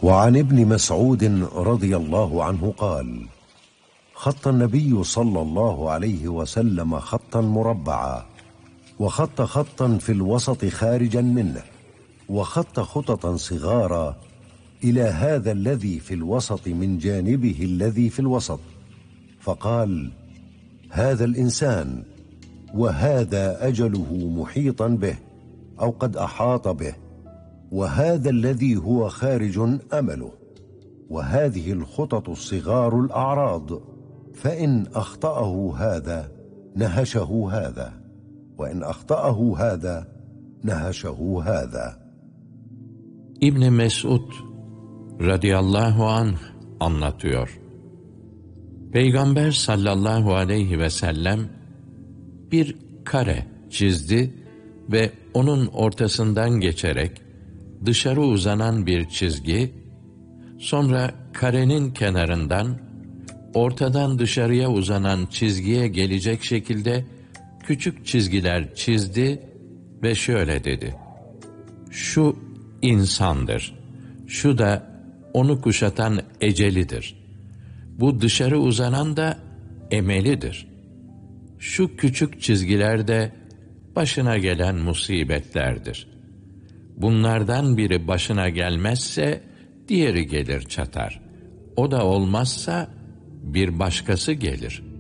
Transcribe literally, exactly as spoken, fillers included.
وعن ابن مسعود رضي الله عنه قال: خط النبي صلى الله عليه وسلم خطا مربعا، وخط خطا في الوسط خارجا منه، وخط خططا صغارا إلى هذا الذي في الوسط من جانبه الذي في الوسط، فقال: هذا الإنسان، وهذا أجله محيطا به أو قد أحاط به، وهذا الذي هو خارج أمله، وهذه الخطط الصغار الأعراض، فإن أخطأه هذا نهشه هذا، وإن أخطأه هذا نهشه هذا. İbn Mesud radıyallahu anh anlatıyor. Peygamber sallallahu aleyhi ve sellem bir kare çizdi ve onun ortasından geçerek dışarı uzanan bir çizgi, sonra karenin kenarından ortadan dışarıya uzanan çizgiye gelecek şekilde küçük çizgiler çizdi ve şöyle dedi: şu insandır, şu da onu kuşatan ecelidir, bu dışarı uzanan da emelidir. Şu küçük çizgiler de başına gelen musibetlerdir. Bunlardan biri başına gelmezse diğeri gelir çatar. O da olmazsa bir başkası gelir.